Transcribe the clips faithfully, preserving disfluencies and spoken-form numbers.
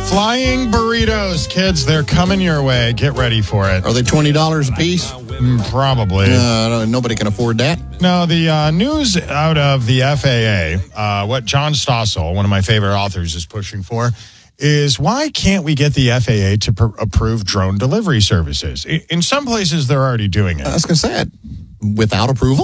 Flying burritos, kids, they're coming your way. Get ready for it. Are they twenty dollars a piece? Mm, probably. Uh, nobody can afford that. No, the uh, news out of the F A A, uh, what John Stossel, one of my favorite authors, is pushing for, is why can't we get the F A A to pr- approve drone delivery services? I- in some places, they're already doing it. I was going to say it. Without approval?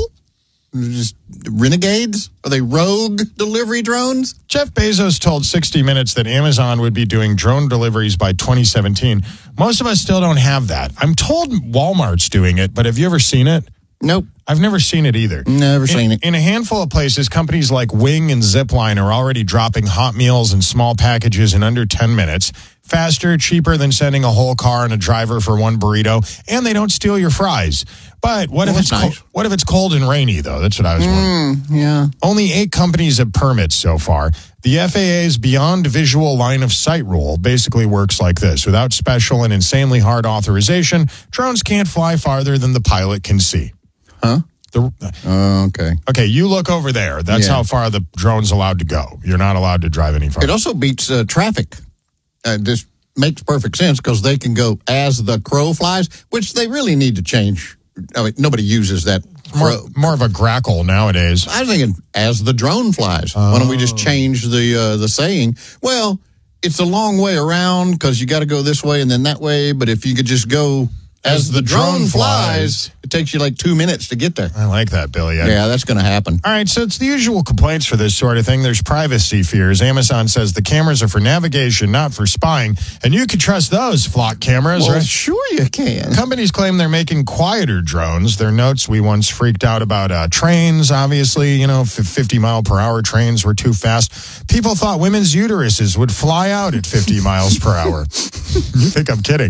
Just renegades? Are they rogue delivery drones? Jeff Bezos told sixty minutes that Amazon would be doing drone deliveries by twenty seventeen. Most of us still don't have that. I'm told Walmart's doing it, but have you ever seen it? Nope. I've never seen it either. Never seen in, it. In a handful of places, companies like Wing and Zipline are already dropping hot meals and small packages in under ten minutes. Faster, cheaper than sending a whole car and a driver for one burrito, and they don't steal your fries. But what Well, if it's that's nice. co- what if it's cold and rainy, though? That's what I was wondering. Mm, yeah. Only eight companies have permits so far. The F A A's Beyond Visual Line of Sight rule basically works like this. Without special and insanely hard authorization, drones can't fly farther than the pilot can see. Huh? The, Oh, okay. okay, you look over there. That's Yeah. how far the drone's allowed to go. You're not allowed to drive any It farther. also beats uh, traffic. Uh, this makes perfect sense because they can go as the crow flies, which they really need to change. I mean, nobody uses that More, crow. more of a grackle nowadays. I was thinking as the drone flies. Why don't we just change the uh, the saying? Well, it's a long way around because you got to go this way and then that way. But if you could just go as, the, drone, flies, it takes you like two minutes to get there. I like that, Billy. I- Yeah, that's going to happen. All right, so it's the usual complaints for this sort of thing. There's privacy fears. Amazon says the cameras are for navigation, not for spying. And you can trust those flock cameras, Well, right? sure you can. Companies claim they're making quieter drones. Their notes, we once freaked out about uh, trains, obviously. You know, f- fifty mile per hour trains were too fast. People thought women's uteruses would fly out at fifty miles per hour. You think I'm kidding.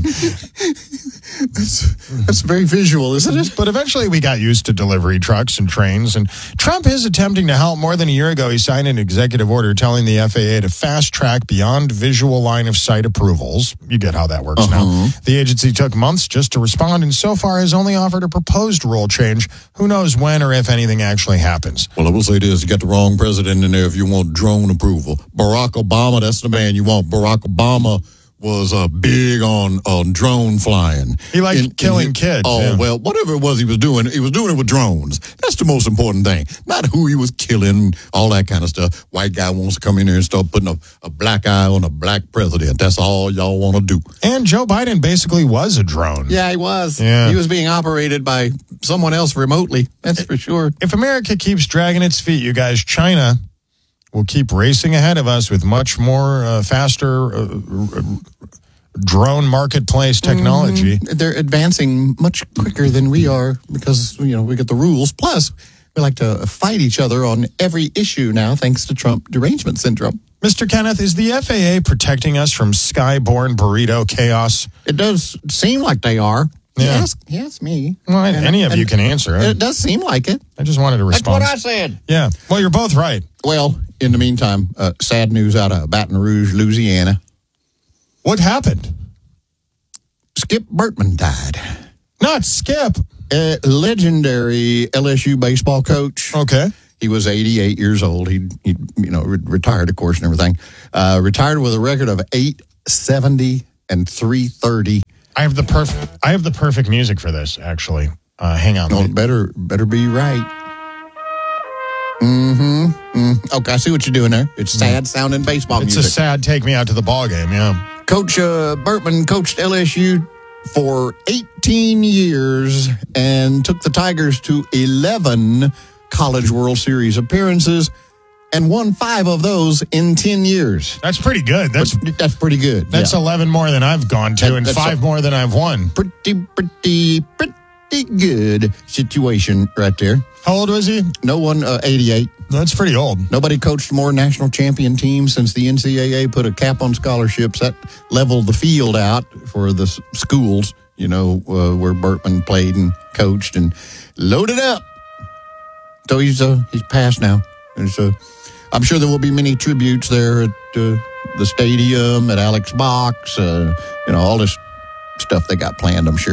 That's very visual, isn't it? But eventually we got used to delivery trucks and trains. And Trump is attempting to help. More than a year ago, he signed an executive order telling the F A A to fast track beyond visual line of sight approvals. You get how that works Uh-huh. now. The agency took months just to respond and so far has only offered a proposed rule change. Who knows when or if anything actually happens. Well, I will say this. You got the wrong president in there if you want drone approval. Barack Obama, that's the man you want. Barack Obama was uh, big on on drone flying. He liked In- killing in- kids, Oh, yeah. well, whatever it was he was doing, he was doing it with drones. That's the most important thing. Not who he was killing, all that kind of stuff. White guy wants to come in there and start putting a, a black eye on a black president. That's all y'all want to do. And Joe Biden basically was a drone. Yeah, he was. Yeah. He was being operated by someone else remotely. That's for sure. If America keeps dragging its feet, you guys, China will keep racing ahead of us with much more uh, faster uh, r- r- drone marketplace technology. They're advancing much quicker than we are because, you know, we get the rules. Plus, we like to fight each other on every issue now thanks to Trump derangement syndrome. Mister Kenneth, is the F A A protecting us from sky-borne burrito chaos? It does seem like they are. Yeah. Yes, yes, me. Well, And- any of you and can answer. It does seem like it. I just wanted to respond. said. Yeah. Well, you're both right. Well, in the meantime, uh, sad news out of Baton Rouge, Louisiana. What happened? Skip Bertman died. Not Skip. A legendary L S U baseball coach. Okay. He was eighty-eight years old. He, he you know, re- retired, of course, and everything. Uh, retired with a record of eight seventy and three thirty. I have the perfect. I have the perfect music for this. Actually, uh, hang on. No, it better better be right. Mm-hmm. Mm. Okay, I see what you're doing there. It's sad sounding baseball It's music. a sad take me out to the ball game. Yeah. Coach uh, Bertman coached L S U for eighteen years and took the Tigers to eleven College World Series appearances and won five of those in ten years. That's pretty good. That's That's pretty good. that's yeah. eleven more than I've gone to, That- and that's five a- more than I've won. pretty, pretty, pretty good situation right there. How old was he? No one, uh, eighty-eight. That's pretty old. Nobody coached more national champion teams since the N C double A put a cap on scholarships. That leveled the field out for the s- schools, you know, uh, where Bertman played and coached and loaded up. So he's uh, he's passed now. There's, uh, I'm sure there will be many tributes there at uh, the stadium, at Alex Box, uh, you know, all this stuff they got planned, I'm sure.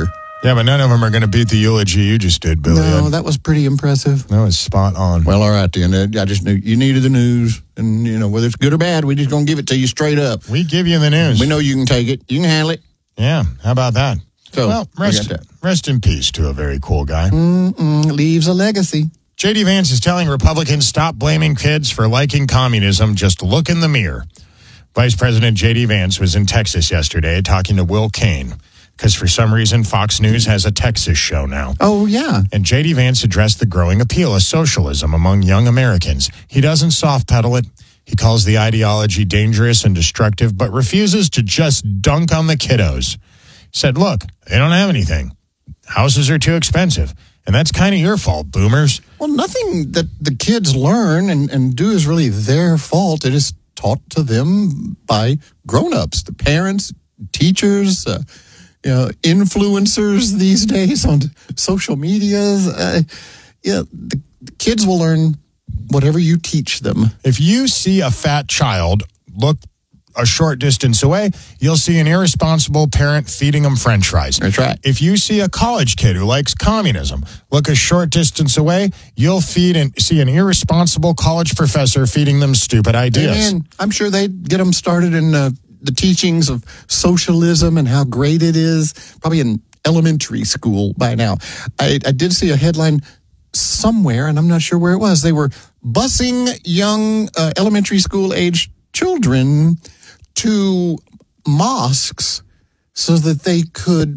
Yeah, but none of them are going to beat the eulogy you just did, Billy. No, that was pretty impressive. That was spot on. Well, all right, then. I just knew you needed the news. And, you know, whether it's good or bad, we're just going to give it to you straight up. We give you the news. We know you can take it. You can handle it. Yeah, how about that? So, well, rest, rest in peace to a very cool guy. Mm-mm, leaves a legacy. J D Vance is telling Republicans stop blaming kids for liking communism. Just look in the mirror. Vice President J D Vance was in Texas yesterday talking to Will Cain because for some reason Fox News has a Texas show now. Oh, yeah. And J D Vance addressed the growing appeal of socialism among young Americans. He doesn't soft pedal it. He calls the ideology dangerous and destructive, but refuses to just dunk on the kiddos. He said, look, they don't have anything. Houses are too expensive. And that's kind of your fault, boomers. Well, nothing that the kids learn and, and do is really their fault. It is taught to them by grown-ups, the parents, teachers, uh, you know, influencers these days on social medias. Uh, yeah, the, the kids will learn whatever you teach them. If you see a fat child look a short distance away, you'll see an irresponsible parent feeding them French fries. That's right. If you see a college kid who likes communism look a short distance away, you'll feed and see an irresponsible college professor feeding them stupid ideas. And I'm sure they'd get them started in uh, the teachings of socialism and how great it is, probably in elementary school by now. I, I did see a headline somewhere, and I'm not sure where it was. They were busing young uh, elementary school age children to mosques so that they could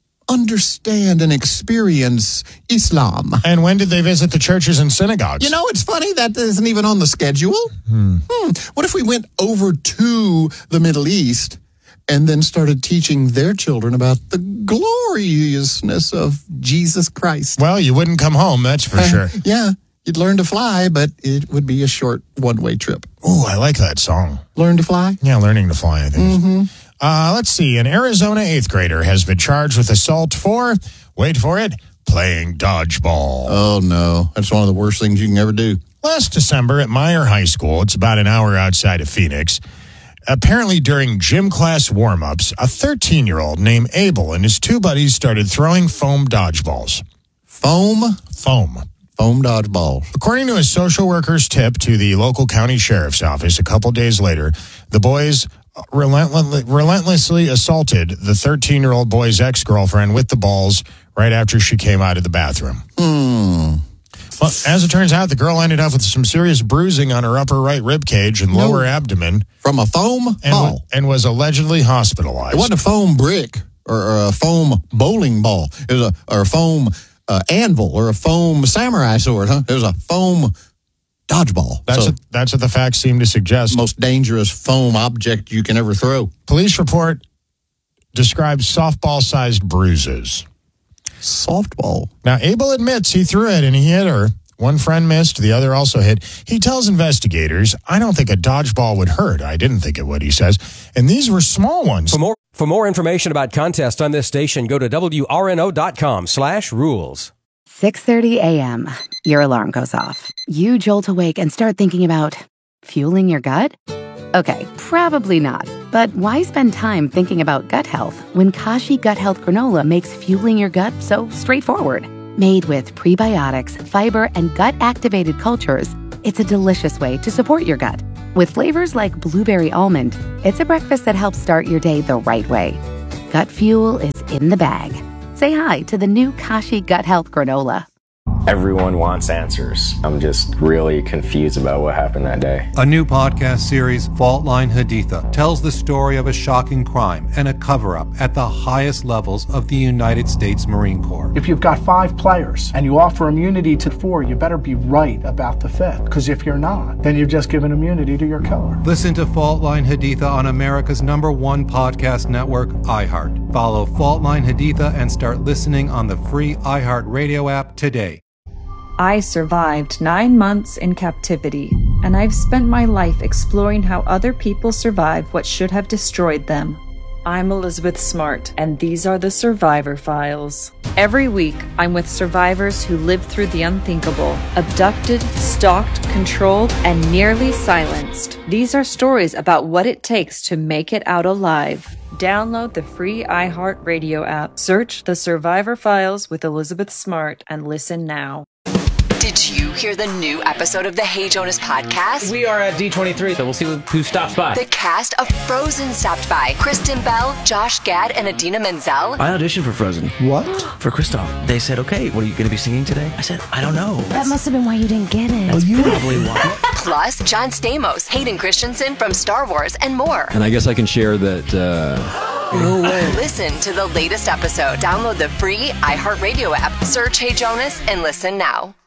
understand and experience Islam. And when did they visit the churches and synagogues? You know, it's funny that isn't even on the schedule. Hmm. Hmm. What if we went over to the Middle East and then started teaching their children about the gloriousness of Jesus Christ? Well, you wouldn't come home, that's for Uh, sure. Yeah, you'd learn to fly, but it would be a short one-way trip. Oh, I like that song. Learn to fly? Yeah, learning to fly, I think. Mm-hmm. Uh, let's see. An Arizona eighth grader has been charged with assault for, wait for it, playing dodgeball. Oh, no. That's one of the worst things you can ever do. Last December at Meyer High School, it's about an hour outside of Phoenix, apparently during gym class warm-ups, a thirteen-year-old named Abel and his two buddies started throwing foam dodgeballs. Foam? Foam. Foam dodgeball. According to a social worker's tip to the local county sheriff's office a couple days later, the boys relentlessly, relentlessly assaulted the thirteen-year-old boy's ex-girlfriend with the balls right after she came out of the bathroom. Hmm. Well, as it turns out, the girl ended up with some serious bruising on her upper right rib cage and No. lower abdomen. From a foam and, ball. and was allegedly hospitalized. It wasn't a foam brick or, or a foam bowling ball. It was a or a foam uh, anvil or a foam samurai sword, huh? It was a foam dodgeball. That's, so, what, that's what the facts seem to suggest. most dangerous foam object you can ever throw. Police report describes softball-sized bruises. Softball. Now, Abel admits he threw it and he hit her. One friend missed, the other also hit. He tells investigators, I don't think a dodgeball would hurt. I didn't think it would, he says. And these were small ones. For more for more information about contests on this station, go to W R N O dot com slash rules. six thirty a.m. Your alarm goes off. You jolt awake and start thinking about fueling your gut? Okay, probably not. But why spend time thinking about gut health when Kashi Gut Health Granola makes fueling your gut so straightforward? Made with prebiotics, fiber, and gut-activated cultures, it's a delicious way to support your gut. With flavors like blueberry almond, it's a breakfast that helps start your day the right way. Gut fuel is in the bag. Say hi to the new Kashi Gut Health Granola. Everyone wants answers. I'm just really confused about what happened that day. A new podcast series, Fault Line Haditha, tells the story of a shocking crime and a cover-up at the highest levels of the United States Marine Corps. If you've got five players and you offer immunity to four, you better be right about the fifth. Because if you're not, then you've just given immunity to your killer. Listen to Fault Line Haditha on America's number one podcast network, iHeart. Follow Fault Line Haditha and start listening on the free iHeart Radio app today. I survived nine months in captivity, and I've spent my life exploring how other people survived what should have destroyed them. I'm Elizabeth Smart, and these are the Survivor Files. Every week, I'm with survivors who lived through the unthinkable, abducted, stalked, controlled, and nearly silenced. These are stories about what it takes to make it out alive. Download the free iHeartRadio app, search The Survivor Files with Elizabeth Smart, and listen now. Did you hear the new episode of the Hey Jonas podcast? We are at D twenty-three, so we'll see who stops by. The cast of Frozen stopped by. Kristen Bell, Josh Gad, and Idina Menzel. I auditioned for Frozen. What? For Kristoff. They said, okay, what are you going to be singing today? I said, I don't know. That must have been why you didn't get it. That's oh, you probably why. Plus, John Stamos, Hayden Christensen from Star Wars, and more. And I guess I can share that... Uh... No way. Listen to the latest episode. Download the free iHeartRadio app. Search Hey Jonas and listen now.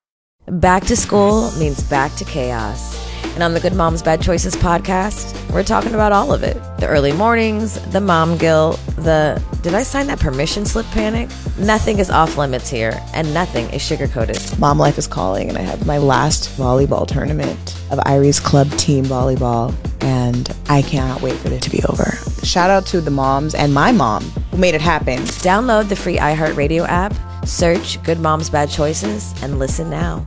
Back to school means back to chaos. And on the Good Moms Bad Choices podcast, we're talking about all of it. The early mornings, the mom guilt, the did I sign that permission slip panic? Nothing is off limits here, and nothing is sugar-coated. Mom life is calling, and I have my last volleyball tournament of Irie's club team volleyball, and I cannot wait for it to be over. Shout out to the moms and my mom who made it happen. Download the free iHeartRadio app, search Good Moms Bad Choices, and listen now.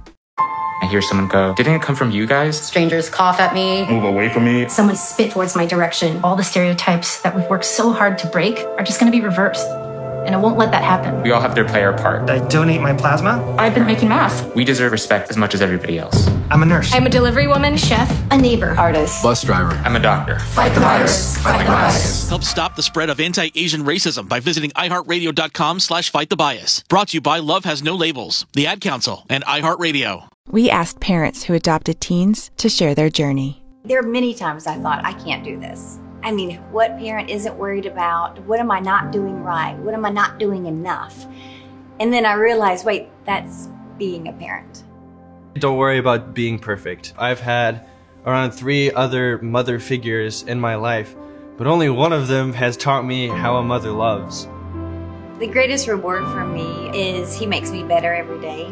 I hear someone go, didn't it come from you guys? Strangers cough at me. Move away from me. Someone spit towards my direction. All the stereotypes that we've worked so hard to break are just going to be reversed. And I won't let that happen. We all have to play our part. I donate my plasma. I've been making masks. We deserve respect as much as everybody else. I'm a nurse. I'm a delivery woman, chef, a neighbor, artist, bus driver. I'm a doctor. Fight the virus. Fight the bias. Help stop the spread of anti-Asian racism by visiting iHeartRadio.com slash fight the bias. Brought to you by Love Has No Labels, the Ad Council, and iHeartRadio. We asked parents who adopted teens to share their journey. There are many times I thought, I can't do this. I mean, what parent isn't worried about, what am I not doing right? What am I not doing enough? And then I realized, wait, that's being a parent. Don't worry about being perfect. I've had around three other mother figures in my life, but only one of them has taught me how a mother loves. The greatest reward for me is he makes me better every day.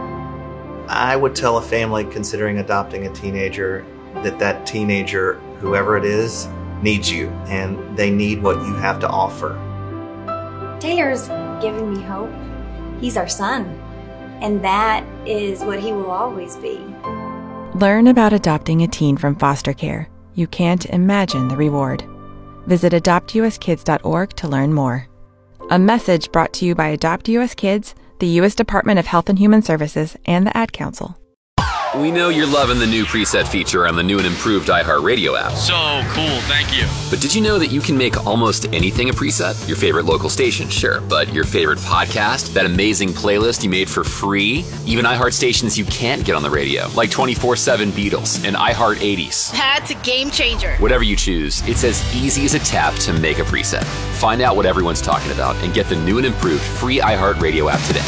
I would tell a family considering adopting a teenager that that teenager, whoever it is, needs you, and they need what you have to offer. Taylor's giving me hope. He's our son, and that is what he will always be. Learn about adopting a teen from foster care. You can't imagine the reward. Visit adopt u s kids dot org to learn more. A message brought to you by Adopt U S Kids, the U S Department of Health and Human Services, and the Ad Council. We know you're loving the new preset feature on the new and improved iHeartRadio app. So cool, thank you. But did you know that you can make almost anything a preset? Your favorite local station, sure, but your favorite podcast, that amazing playlist you made for free, even iHeart stations you can't get on the radio, like twenty-four seven Beatles and iHeart eighties. That's a game changer. Whatever you choose, it's as easy as a tap to make a preset. Find out what everyone's talking about and get the new and improved free iHeartRadio app today.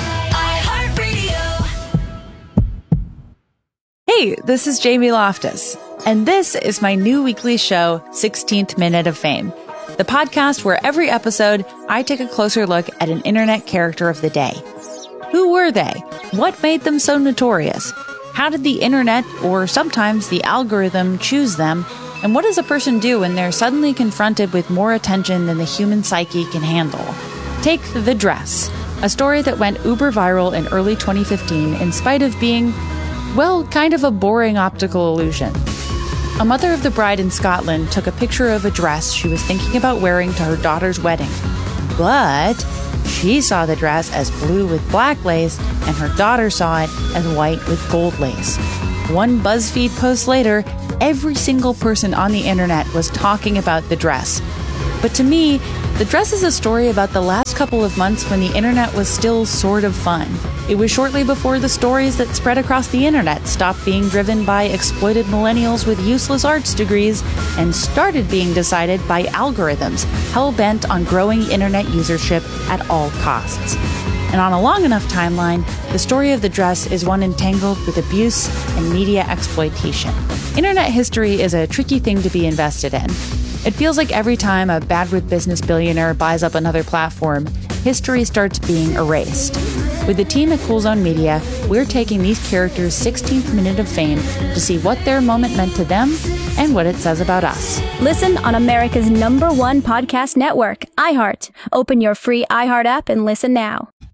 Hey, this is Jamie Loftus, and this is my new weekly show, sixteenth Minute of Fame, the podcast where every episode I take a closer look at an internet character of the day. Who were they? What made them so notorious? How did the internet, or sometimes the algorithm, choose them? And what does a person do when they're suddenly confronted with more attention than the human psyche can handle? Take The Dress, a story that went uber viral in early twenty fifteen in spite of being, well, kind of a boring optical illusion. A mother of the bride in Scotland took a picture of a dress she was thinking about wearing to her daughter's wedding. But she saw the dress as blue with black lace, and her daughter saw it as white with gold lace. One BuzzFeed post later, every single person on the internet was talking about the dress. But to me, The Dress is a story about the last couple of months when the internet was still sort of fun. It was shortly before the stories that spread across the internet stopped being driven by exploited millennials with useless arts degrees and started being decided by algorithms hell-bent on growing internet usership at all costs. And on a long enough timeline, the story of The Dress is one entangled with abuse and media exploitation. Internet history is a tricky thing to be invested in. It feels like every time a bad with business billionaire buys up another platform, history starts being erased. With the team at Cool Zone Media, we're taking these characters' sixteenth minute of fame to see what their moment meant to them and what it says about us. Listen on America's number one podcast network, iHeart. Open your free iHeart app and listen now.